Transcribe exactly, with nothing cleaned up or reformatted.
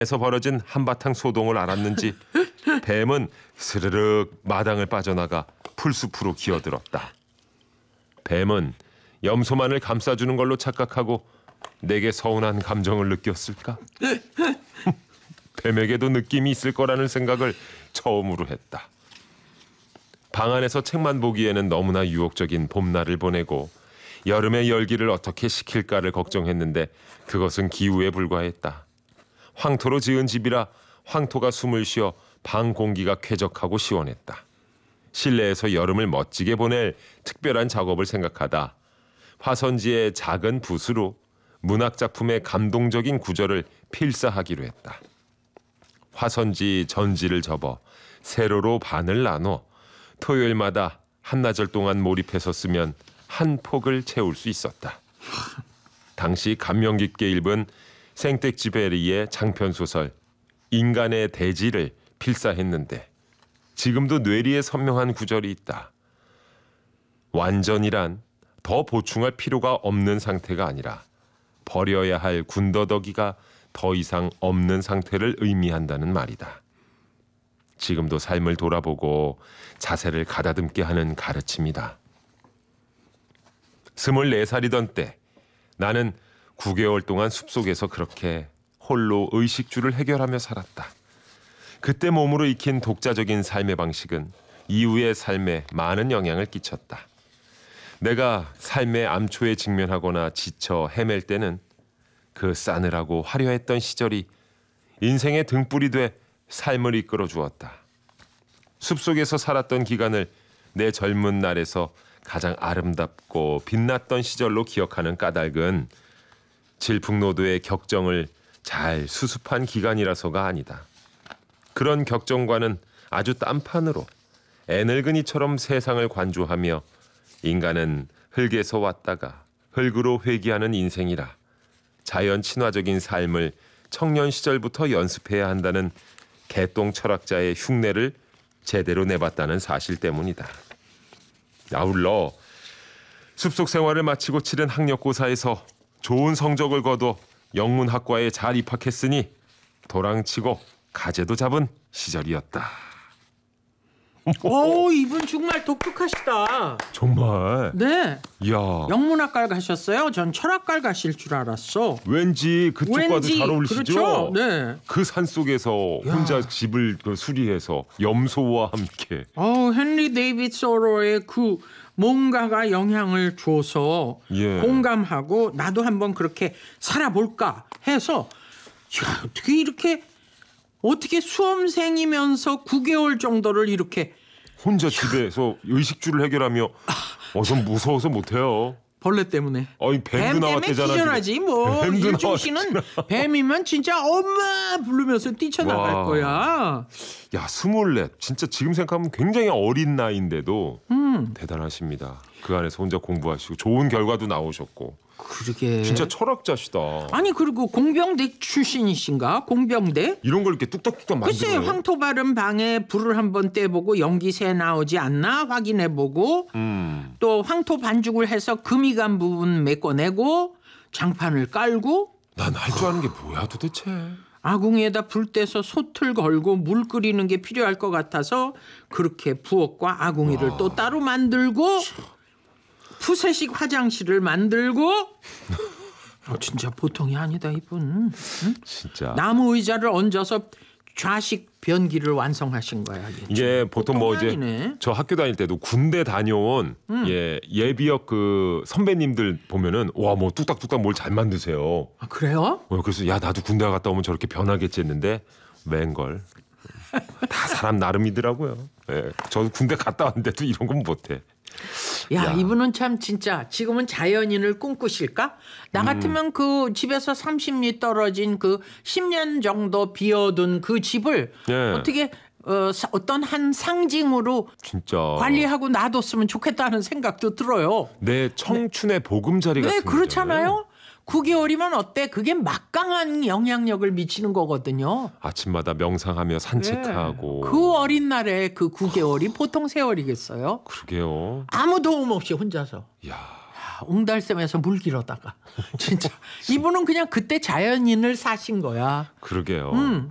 에서 벌어진 한바탕 소동을 알았는지 뱀은 스르륵 마당을 빠져나가 풀숲으로 기어들었다. 뱀은 염소만을 감싸주는 걸로 착각하고 내게 서운한 감정을 느꼈을까? 뱀에게도 느낌이 있을 거라는 생각을 처음으로 했다. 방 안에서 책만 보기에는 너무나 유혹적인 봄날을 보내고 여름의 열기를 어떻게 식힐까를 걱정했는데 그것은 기우에 불과했다. 황토로 지은 집이라 황토가 숨을 쉬어 방 공기가 쾌적하고 시원했다. 실내에서 여름을 멋지게 보낼 특별한 작업을 생각하다 화선지의 작은 붓으로 문학작품의 감동적인 구절을 필사하기로 했다. 화선지 전지를 접어 세로로 반을 나눠 토요일마다 한나절 동안 몰입해서 쓰면 한 폭을 채울 수 있었다. 당시 감명 깊게 읽은 생텍쥐페리의 장편소설 인간의 대지를 필사했는데 지금도 뇌리에 선명한 구절이 있다. 완전이란 더 보충할 필요가 없는 상태가 아니라 버려야 할 군더더기가 더 이상 없는 상태를 의미한다는 말이다. 지금도 삶을 돌아보고 자세를 가다듬게 하는 가르침이다. 스물네 살이던 때 나는 구 개월 동안 숲속에서 그렇게 홀로 의식주를 해결하며 살았다. 그때 몸으로 익힌 독자적인 삶의 방식은 이후의 삶에 많은 영향을 끼쳤다. 내가 삶의 암초에 직면하거나 지쳐 헤맬 때는 그 싸늘하고 화려했던 시절이 인생의 등불이 돼 삶을 이끌어 주었다. 숲속에서 살았던 기간을 내 젊은 날에서 가장 아름답고 빛났던 시절로 기억하는 까닭은 질풍노도의 격정을 잘 수습한 기간이라서가 아니다. 그런 격정과는 아주 딴판으로 애늙은이처럼 세상을 관조하며 인간은 흙에서 왔다가 흙으로 회귀하는 인생이라 자연 친화적인 삶을 청년 시절부터 연습해야 한다는 개똥 철학자의 흉내를 제대로 내봤다는 사실 때문이다. 아울러 숲속 생활을 마치고 치른 학력고사에서 좋은 성적을 거둬 영문학과에 잘 입학했으니 도랑치고 가재도 잡은 시절이었다. 오, 이분 정말 독특하시다. 정말? 네. 이야. 영문학과를 가셨어요? 전 철학과를 가실 줄 알았어. 왠지 그쪽과도 왠지, 잘 어울리시죠? 그렇죠? 네. 그 산속에서 혼자 야. 집을 그 수리해서 염소와 함께. 어, 헨리 데이비드 소로의 그 뭔가가 영향을 줘서 예. 공감하고 나도 한번 그렇게 살아볼까 해서 야, 어떻게 이렇게 어떻게 수험생이면서 구 개월 정도를 이렇게 혼자 집에서 의식주를 해결하며 어, 전 무서워서 못해요. 벌레 때문에. 어이 뱀도 뱀 때문에 나왔대잖아. 기절하지 뭐. 뱀도 일중 씨는 뱀이면 진짜 엄마 부르면서 뛰쳐나갈 와. 거야. 야, 스물넷. 진짜 지금 생각하면 굉장히 어린 나이인데도 음. 대단하십니다. 그 안에서 혼자 공부하시고 좋은 결과도 나오셨고. 그러게. 진짜 철학자시다. 아니 그리고 공병대 출신이신가? 공병대? 이런 걸 이렇게 뚝딱뚝딱 글쎄 만들어요. 황토 바른 방에 불을 한번 떼보고 연기 새 나오지 않나 확인해보고 음. 또 황토 반죽을 해서 금이 간 부분 메꿔내고 장판을 깔고 난 할 줄 아는 게 뭐야 도대체. 아궁이에다 불 떼서 솥을 걸고 물 끓이는 게 필요할 것 같아서 그렇게 부엌과 아궁이를 와. 또 따로 만들고 푸세식 화장실을 만들고 어, 진짜 보통이 아니다 이분. 응? 진짜. 나무 의자를 얹어서 좌식 변기를 완성하신 거야. 이게 보통 뭐 이제 아니네. 저 학교 다닐 때도 군대 다녀온 음. 예 예비역 그 선배님들 보면은 와 뭐 뚝딱뚝딱 뭘 잘 만드세요. 아, 그래요? 어, 그래서 야 나도 군대 갔다 오면 저렇게 변하겠지 했는데 웬걸 다 사람 나름이더라고요. 예, 저도 군대 갔다 왔는데도 이런 건 못해. 야, 야. 이분은 참 진짜 지금은 자연인을 꿈꾸실까? 나 같으면 음. 그 집에서 삼십 리 떨어진 그 십 년 정도 비워둔 그 집을 예. 어떻게 어, 사- 어떤 한 상징으로 진짜 관리하고 놔뒀으면 좋겠다는 생각도 들어요. 내 청춘의 보금자리 같은 네, 거잖아요. 그렇잖아요. 구 개월이면 어때? 그게 막강한 영향력을 미치는 거거든요. 아침마다 명상하며 산책하고. 네. 그 어린 날에 그 구 개월이 보통 세월이겠어요? 그러게요. 아무 도움 없이 혼자서. 야. 아, 옹달샘에서 물 길어다가 진짜 이분은 그냥 그때 자연인을 사신 거야. 그러게요. 음.